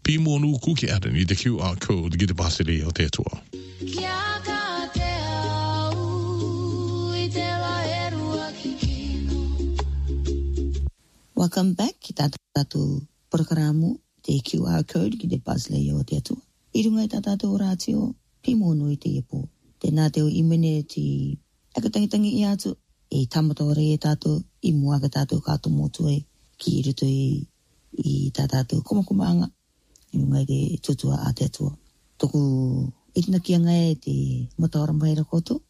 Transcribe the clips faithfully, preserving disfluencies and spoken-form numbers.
Pimonu kuki adan i the Q R code get the basili o te toa. Welcome back ki tātou programo te Q R code ki te basili o te toa. I runga i tātou rātio, pimonu i te ipo. Tēnā te o imene ti akatangitangi i atu, e tamatore e tātou, i mua ka tātou kātou motu e, ki i ruto i, i tātou komakomaanga, i runga i te tutua a te atua. Toku itina ki anga e te mataora maira koto,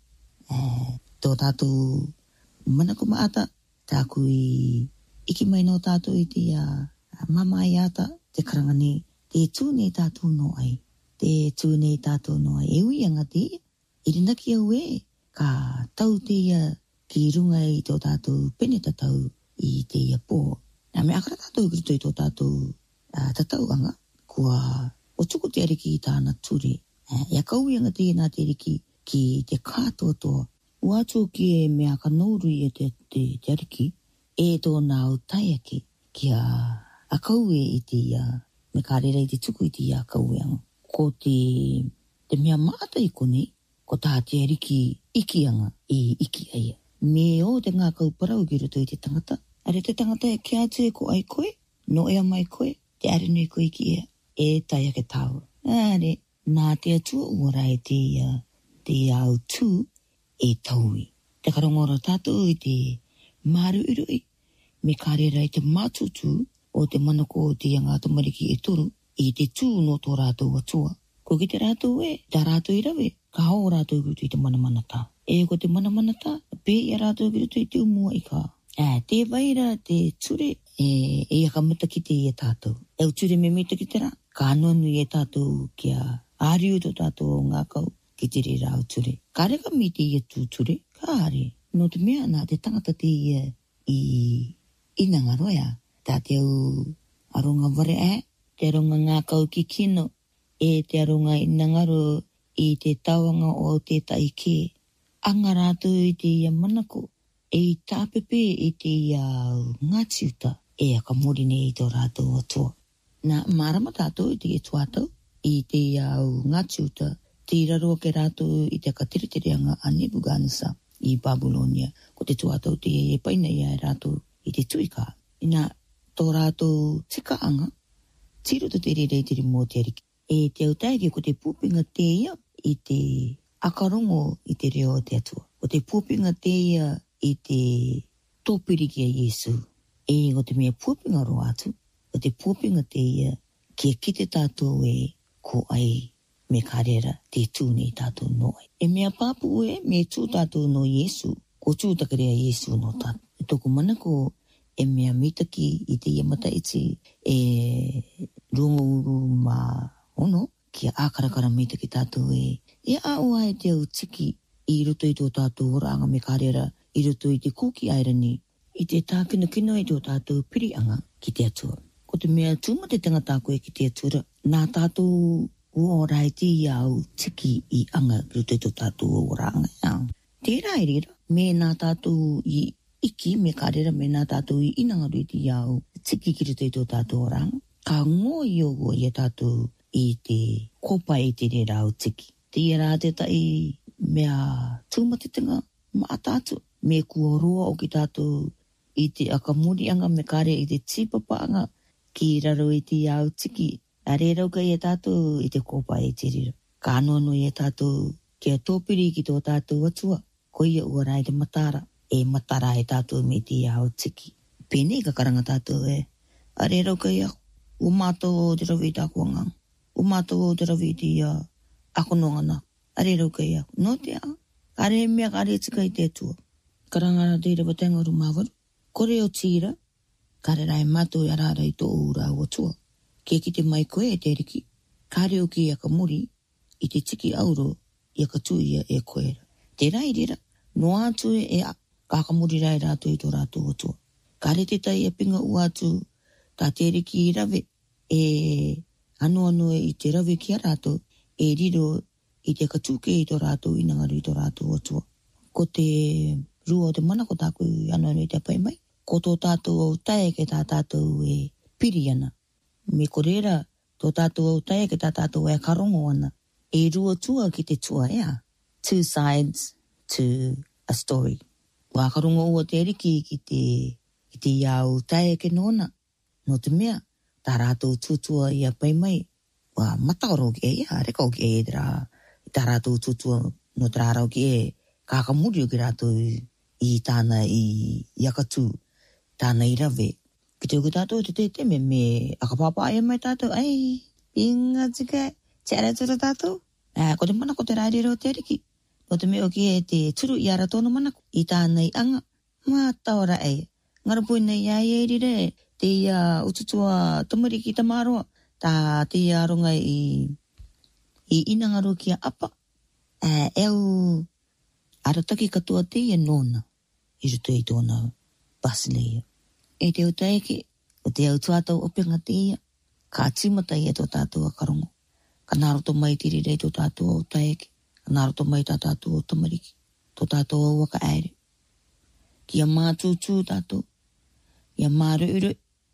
e, tō tātou manako maata, tāku i iki mai no tātou i te uh, mama i ata, te karangani, te tūne tātou no ai, te tūne tātou no ai, e ui anga te, irina ki au e, ka tau te ia ki runga i tō tātou pene tatau i te ia pō. Nā me akara tātou i i tō tātou uh, tatau anga, kua o tuku te ariki i tāna ture. Uh, ia kaui anga te nā te ariki ki te kātotoa. Ua atu ki e mea ka nouri e te, te, te ariki, e tō nā o taiaki ki a, a kaue i te ia, me kā rera i te tuku i te ia kaue anga. Ko te, te mea maata i kone, ko tā te ariki iki anga i iki aia. Me o te ngā kauparau ki roto i te tangata. Are te tangata e kia atu e ko ai koe, no ea mai koe, te arenui koe ki ea, e taiake tāua. Are, nā te atua uara e te, uh, te au tū e taui. Te karongora tātou i te maru irui, me kārera i te mātutu o te manako o te anga tamariki e toru, i te tū no tō rātou atua. Ko ki te rātou e, tā rātou i rawe, ka hao rātou ki rutu i te manamanata. E ko te manamanata, pē i rātou ki rutu i te umua i ka. E, te waira, te ture, e, e aka mata ki te i e tātou. E u ture me mita ki te rā, ka anonu i e tātou kia āriu tō tātou o ngā kau ki te re rāu ture. Ka reka mi te i e tū ture, ka are. No te mea nā te tangata te i e i inangaroia. Tā te au aronga ware e, te aronga ngā kau ki kino, e te aronga inangaro i te tauanga o te taike. Anga rātou i te ia manako, e i tāpepe i te ia ngātiuta, e aka morine i tō rātou atua. Nā marama tātou i te e tuatau, i te ia ngātiuta, te raro ke rātou i te kateretereanga a Nebuchadnezzar i Babylonia, ko te tuatau te e paina ia e rātou i te tuika. Ina tō rātou tikaanga, tiro te te rere te rimo te ariki. E te autaiki ko te pūpinga te ia i te akarongo i te reo te atua. Ko te pūpinga te ia i te tōpiriki a Yesu. E ko te mea pūpinga ro atu, ko te pūpinga te ia kia ki te tātou e ko ai me karera te tūne tātou noi. E mea pāpu e me tū tātou no Yesu, ko tū takarea Yesu no tātou. E tōku manako e mea mitaki i te iamata iti e rungu ma ono, kia ākarakara mitaki tātou e. E aua e te au tiki i roto i tō tātou oranga me karera, i roto i te kūki airani, i te tākina kino i tō tātou pirianga ki te atua. Ko te mea tūma te tangata koe ki te atura, nā tātou uorai te iau tiki i anga roto i tō tātou oranga. Tērā e rira, me nā tātou i iki me karera me nā tātou i inangaru i te iau tiki ki roto i tō tātou oranga. Ka ngō i ogo i e tātou i te kopa i te re rau tiki. Te i rā te tai mea tūmatetenga ma tātou. Me kua roa o ki tātou i te akamurianga me kare i te tīpapaanga ki raro i te iau tiki. A re rauka i e tātou i te kopa i te rira. Ka anono i e tātou kia tōpiri ki tō tātou atua. Ko ia ua rai te matara. E matara e tātou me te iau tiki. Pēnei ka karanga tātou e. A re rauka i a o mātou o te rawi i tākuanga. O mātou o te rawi i te ia akonongana. A re rauka i a. No te a. A re mea ka re tika i te atua. Karangara te ira watenga uru māwaru. Kore o tira. Ka re rai mātou i arara i tō ura o atua. Kia ki te mai koe e te riki. Ka reo ki a ka muri i te tiki auro i a ka tuia e koera. Te rai rira. No atu e a. Ka ka muri rai rātou i tō rātou atua. Ka re te tai e pinga u atu. Ka te riki i rave. E anu anu i te rave ki a rātou. E riro i te katuke i tō rātou i nangaru i tō rātou atua. Ko te rua o te mana ko tāku i anu anu i te pai mai. Ko tō tātou au tae ke tā tātou e piri ana. Me korera Tō tātou au tae ki tā tātou e karongo ana. E rua tua ki te tua ea. Two sides to a story. Wā karongo ua te riki ki te, ki te iau tae ke nona. No te mea, tā rātou tutua ia pai mai. Wā mataoro ki e ia, reka o ki e te rā. Tā rātou tutua no te rārau ki e kākamuri o ki rātou i tāna i iakatu, tāna i rave. Ki te uki tātou te te te me me akapapa e mai tātou, ai, inga tika, tere tura tātou. Eh, ko te mana ko te rāere o te riki. Ko te meo ki e te turu i ara tōna mana i tāna i anga. Mā taora e. Ngarapui nei ai e rire, te ia ututua tamariki tamaroa. Tā te ia aronga i, i inangaro ki a apa. Eh, eo arataki katoa te ia nona. I ruto i tōna Basileia. E te utaeke, o te au tuatau openga te ia, ka timata ia tō tātou a karongo. Ka nāroto mai tiri rei tō tātou au taeke, ka nāroto mai tā tātou au tamariki, tō tātou au waka aere. Kia mātūtū tātou, kia māruru,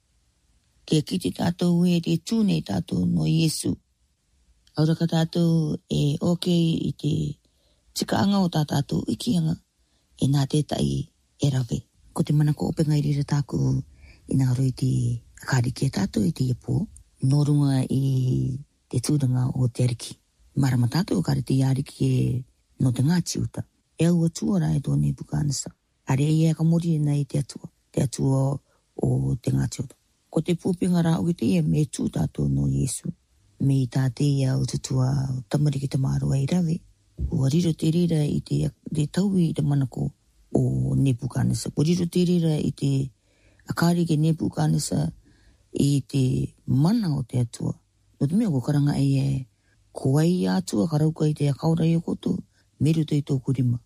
kia kiti tātou e te tūnei tātou no Iesu. Auraka tātou e oke i te tikaanga o tā tātou ikianga, e nā te tai e rave. Ko te mana ko openga i rira tāku i ngā roi te akariki e tātou i te iapō, nō runga i te tūranga o te ariki. Marama tātou kare te ariki e no te ngāti uta. E au atua rai tō Nebuchadnezzar. Are e ea ka mori e nei te atua, te atua o te ngāti uta. Ko te pūpinga rā o te e me tū tātou no Iesu. Me i tā te ea o tutua tamariki tamāroa i rave. Ua riro te rira i te, te taui i te manako o Nebuchadnezzar. Ko riro te rira i te akari ke Nebuchadnezzar i te mana o te atua. No te mea ko karanga e e koai i atua karauka i te akaura i o koto, meru te i tōku rima.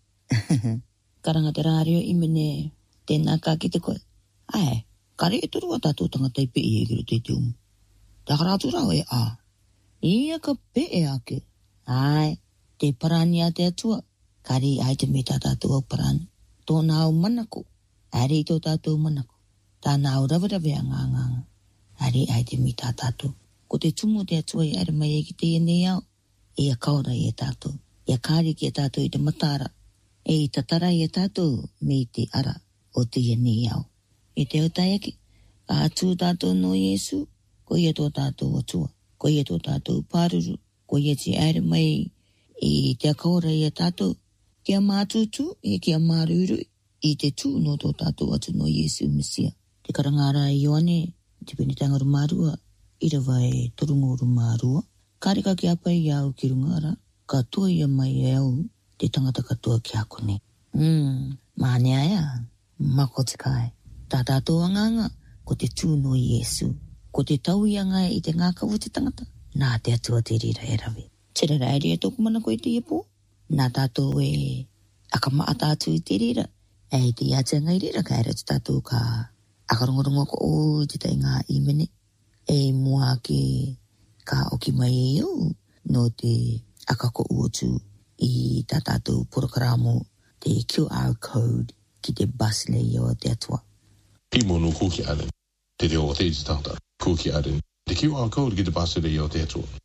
Karanga te rāreo i mene tēnā kā ki te koe. Ai, kare e turu a tātou tangata i pe i e kiro te te umu. Tā karātu rao e a. Ia ka pe e ake. Ai, te parani a te atua. Kare ai te me tā tātou au parani. Tōna au manako, are i tō tātou manako. Tāna au rawarawe a ngā ngānga, are ai te mi tā tātou. Ko te tumu te atua i are mai e ki te ene au, e a kaura i e tātou. E a kāri ki e tātou i te matara, e i tatara i e tātou me i te ara o te ene au. E te au taiaki, a atu tātou no Iesu, ko i e tō tātou atua, ko i e tō tātou pāruru, ko i e te are mai i te a kaura i e tātou. Kia mātūtū e kia māruru i te tū no tō tātou atu no Iesu Mesia. Te karangara i Ioane, te penitanga rumārua, i rawa e torungo rumārua. Kārika ki apa i au ki rungara, ka tua ia mai e au te tangata katoa ki a kone. Mm, māne aia, mako te kai. Tā tātou anganga, ko te tū no Iesu. Ko te tau i anga i te ngākawu te tangata, nā te atua te rira e rawe. Tira raeri e tōku mana ko i te iapō. Nā tātou e akama a tātou i te rira. E te iatanga i rira ka ere te tātou ka akarongorongo ko o te tai ngā i mene. E mua ke ka oki mai e iau no te akako uotu i tā tātou porokaramo te Q R code ki te Basileia o te atua. Pimonu kuki aren, te reo o te i tangata, kuki aren, te Q R code ki te Basileia o te atua.